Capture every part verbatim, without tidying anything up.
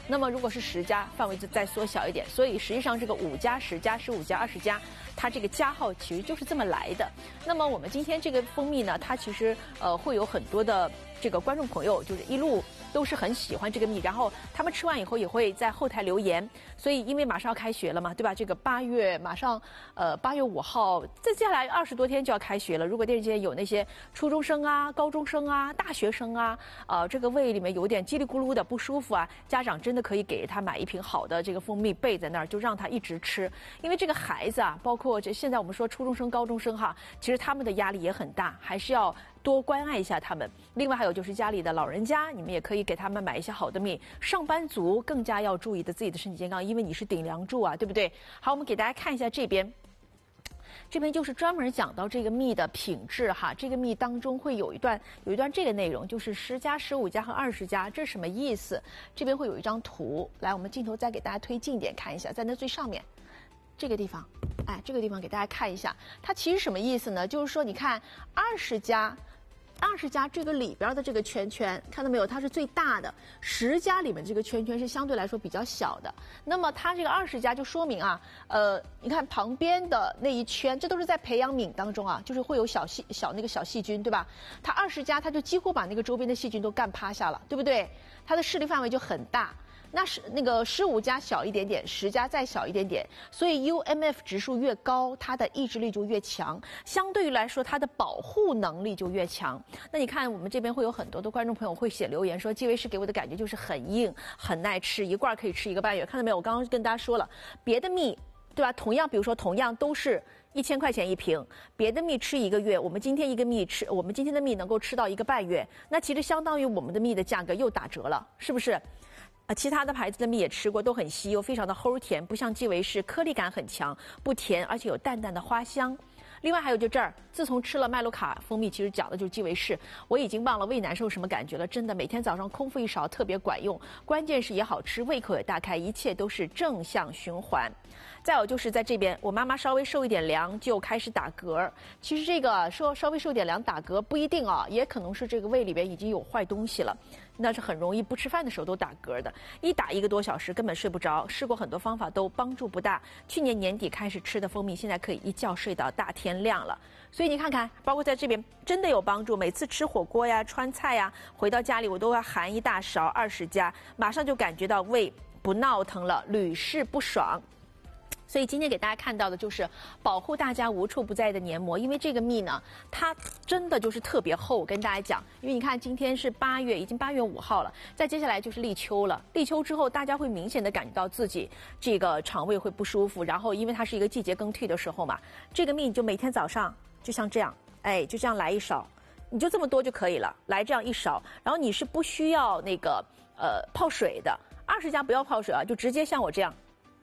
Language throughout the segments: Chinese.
那么如果是十加，范围就再缩小一点。所以实际上这个五加、十加、十五加、二十加，它这个加号其实就是这么来的。那么我们今天这个蜂蜜呢，它其实呃会有很多的这个观众朋友，就是一路都是很喜欢这个蜜，然后他们吃完以后也会在后台留言。所以因为马上要开学了嘛，对吧？这个八月马上呃八月五号，再接下来二十多天就要开学了。如果电视间有那些初中生啊、高中生啊、大学生啊，呃这个胃里面有点叽里咕噜的不舒服啊，家长真的可以给他买一瓶好的这个蜂蜜备在那儿，就让他一直吃。因为这个孩子啊，包括这现在我们说初中生、高中生哈，其实他们的压力也很大，还是要多关爱一下他们。另外还有就是家里的老人家，你们也可以给他们买一些好的蜜。上班族更加要注意的自己的身体健康，因为你是顶梁柱啊，对不对？好，我们给大家看一下这边。这边就是专门讲到这个蜜的品质哈，这个蜜当中会有一段有一段这个内容，就是十加、十五加和二十加，这是什么意思？这边会有一张图，来，我们镜头再给大家推近一点看一下，在那最上面这个地方，哎，这个地方给大家看一下，它其实什么意思呢？就是说，你看二十加。二十加这个里边的这个圈圈，看到没有？它是最大的。十加里面这个圈圈是相对来说比较小的。那么它这个二十加就说明啊，呃，你看旁边的那一圈，这都是在培养皿当中啊，就是会有小细小那个小细菌，对吧？它二十加，它就几乎把那个周边的细菌都干趴下了，对不对？它的势力范围就很大。那是那个十五加小一点点，十加再小一点点，所以 U M F 指数越高，它的抑制力就越强，相对于来说，它的保护能力就越强。那你看，我们这边会有很多的观众朋友会写留言说，基维士给我的感觉就是很硬，很耐吃，一罐可以吃一个半月。看到没有？我刚刚跟大家说了，别的蜜，对吧？同样，比如说同样都是一千块钱一瓶，别的蜜吃一个月，我们今天一个蜜吃，我们今天的蜜能够吃到一个半月，那其实相当于我们的蜜的价格又打折了，是不是？啊，其他的牌子的蜜也吃过，都很稀又非常的齁甜，不像基维士，颗粒感很强，不甜，而且有淡淡的花香。另外还有就这儿，自从吃了麦卢卡蜂蜜，其实讲的就是基维士，我已经忘了胃难受什么感觉了，真的每天早上空腹一勺特别管用，关键是也好吃，胃口也大开，一切都是正向循环。再有就是在这边，我妈妈稍微受一点凉就开始打嗝。其实这个说稍微受点凉打嗝不一定啊，也可能是这个胃里边已经有坏东西了，那是很容易不吃饭的时候都打嗝的，一打一个多小时根本睡不着。试过很多方法都帮助不大。去年年底开始吃的蜂蜜，现在可以一觉睡到大天亮了。所以你看看，包括在这边真的有帮助。每次吃火锅呀、川菜呀，回到家里我都要含一大勺二十加，马上就感觉到胃不闹腾了，屡试不爽。所以今天给大家看到的就是保护大家无处不在的黏膜，因为这个蜜呢，它真的就是特别厚。我跟大家讲，因为你看今天是八月，已经八月五号了，再接下来就是立秋了。立秋之后，大家会明显的感觉到自己这个肠胃会不舒服，然后因为它是一个季节更替的时候嘛，这个蜜你就每天早上就像这样，哎，就这样来一勺，你就这么多就可以了，来这样一勺，然后你是不需要那个呃泡水的，二十加不要泡水啊，就直接像我这样。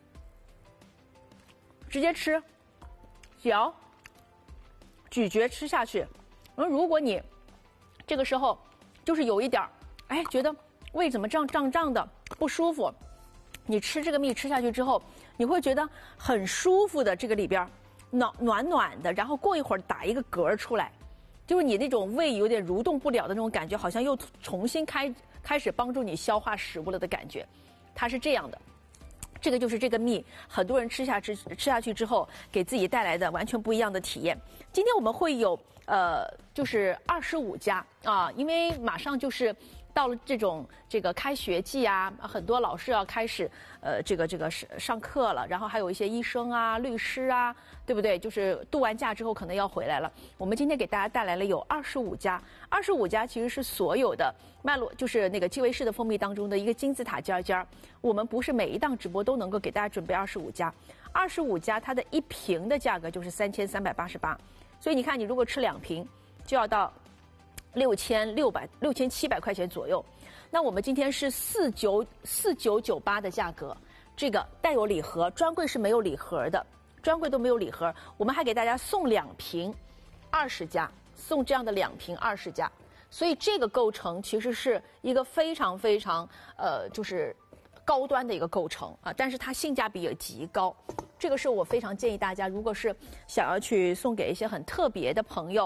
直接吃，嚼，咀嚼吃下去。而如果你这个时候就是有一点哎，觉得胃怎么胀胀胀的不舒服，你吃这个蜜吃下去之后，你会觉得很舒服的，这个里边暖暖暖的，然后过一会儿打一个嗝出来，就是你那种胃有点蠕动不了的那种感觉，好像又重新开开始帮助你消化食物了的感觉，它是这样的。这个就是这个蜜，很多人吃下吃吃下去之后，给自己带来的完全不一样的体验。今天我们会有呃，就是二十五加啊，因为马上就是到了这种这个开学季啊，很多老师要开始呃这个这个上上课了，然后还有一些医生啊、律师啊，对不对？就是度完假之后可能要回来了。我们今天给大家带来了有二十五加，二十五加其实是所有的麦罗就是那个基维士的蜂蜜当中的一个金字塔尖尖。我们不是每一档直播都能够给大家准备二十五加，二十五加它的一瓶的价格就是三千三百八十八。所以你看，你如果吃两瓶，就要到六千六百、六千七百块钱左右。那我们今天是四九四九九八的价格，这个带有礼盒，专柜是没有礼盒的，专柜都没有礼盒。我们还给大家送两瓶二十加，送这样的两瓶二十加。所以这个构成其实是一个非常非常呃，就是高端的一个构成啊，但是它性价比也极高。这个是我非常建议大家，如果是想要去送给一些很特别的朋友，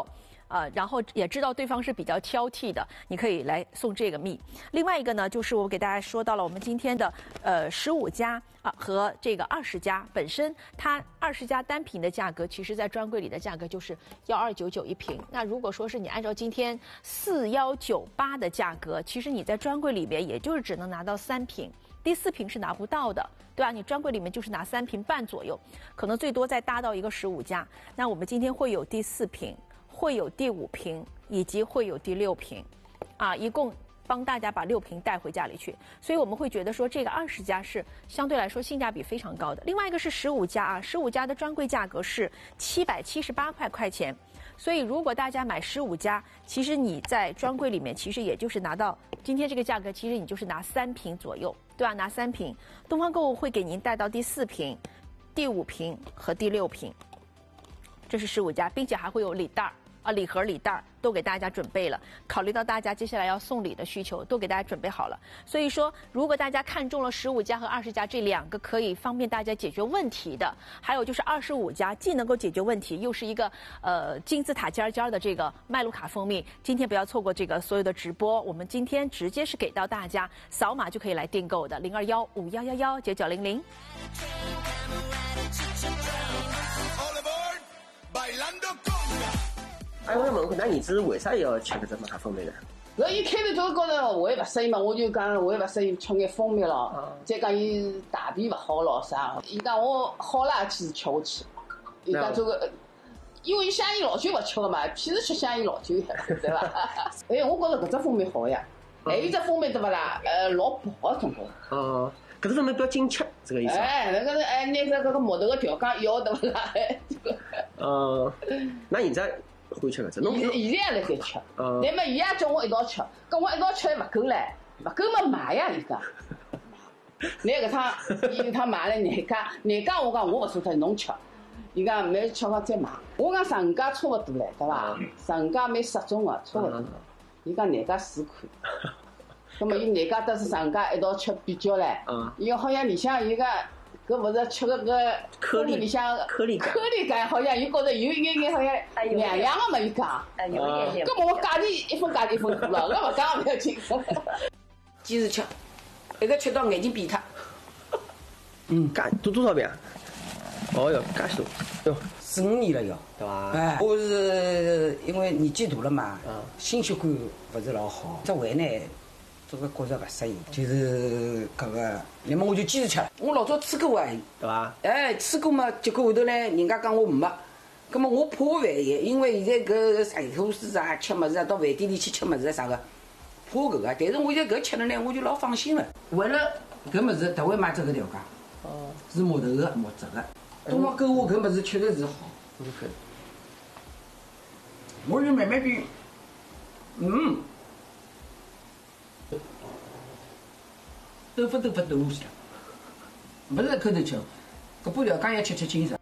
呃，然后也知道对方是比较挑剔的，你可以来送这个蜜。另外一个呢，就是我给大家说到了我们今天的呃十五加啊和这个二十加，本身它二十加单瓶的价格，其实在专柜里的价格就是幺二九九一瓶。那如果说是你按照今天四幺九八的价格，其实你在专柜里面也就是只能拿到三瓶。第四瓶是拿不到的，对吧？你专柜里面就是拿三瓶半左右，可能最多再搭到一个十五加。那我们今天会有第四瓶，会有第五瓶，以及会有第六瓶，啊，一共帮大家把六瓶带回家里去。所以我们会觉得说这个二十加是相对来说性价比非常高的。另外一个是十五加啊，十五加的专柜价格是七百七十八块块钱。所以，如果大家买十五加，其实你在专柜里面其实也就是拿到今天这个价格，其实你就是拿三瓶左右，对吧？拿三瓶，东方购物会给您带到第四瓶、第五瓶和第六瓶，这是十五加，并且还会有礼袋儿啊，礼盒、礼袋儿都给大家准备了。考虑到大家接下来要送礼的需求，都给大家准备好了。所以说，如果大家看中了十五加和二十加这两个可以方便大家解决问题的，还有就是二十五加既能够解决问题，又是一个呃金字塔尖尖的这个麦卢卡蜂蜜，今天不要错过这个所有的直播。我们今天直接是给到大家，扫码就可以来订购的零二幺五幺幺幺九九零零。 哎，我想问问，那儿子为啥要吃搿只麦卡蜂蜜呢？ 我一开头就是觉着胃勿适应嘛，我就讲胃勿适应，吃眼蜂蜜咯。 嗯、 再讲伊大便勿好咯啥，伊讲我好啦，坚持吃下去。伊讲这个，因为伊香烟老酒勿吃个嘛，偏是吃香烟老酒，对伐？哎，我觉着搿只蜂蜜好呀。还有一只蜂蜜对勿啦？呃，老薄个种个。 哦，搿只蜂蜜比较紧吃，这个意思。 哎，那个是哎，拿个搿个木头个条杠摇对勿啦？ 呃，那现在欢吃搿只？侬现现在也辣盖吃， 嗯、 但嘛伊也叫我一道吃，跟我一道吃还勿够唻，勿够嘛买呀伊讲。那搿趟伊趟买了廿家，廿家我讲我勿舍得侬吃，伊讲没吃好再买。我讲十五家差勿多唻，对伐？十五家蛮适中个，差勿多。伊讲廿家试看，葛末伊廿家得是十五家一道吃比较唻。伊讲好像里向伊讲。搿勿是吃个搿颗粒里向颗粒感， 颗粒感好像伊觉着有一眼眼好像两样个嘛，伊讲。 哎，有一点点。 搿么我价钿一分价钿一分大了，搿勿讲勿要紧。坚持吃，一直吃到眼睛闭脱。 嗯，介多多少遍啊？哦哟，介许多，哟， 四五年了要， 对伐？ 哎，我是因为年纪大了嘛，嗯，心血管勿是老好，这胃呢。这个觉着勿适应，就是搿个，那么我就坚持吃。我老早吃过啊， 对伐？ 哎，吃过嘛，结果后头呢，人家讲我没，葛么我怕万一，因为现在搿馋吐司啊、吃物事啊，到饭店里去吃物事啊啥个，怕搿个。但是我现在搿吃了呢，我就老放心了。为了搿物事，特为买这个条价，哦，是木头个木质个。东方购物搿物事确实是好，我就慢慢变，嗯。豆腐豆腐豆腐香，不是口头吃，搿把条羹要吃吃清爽。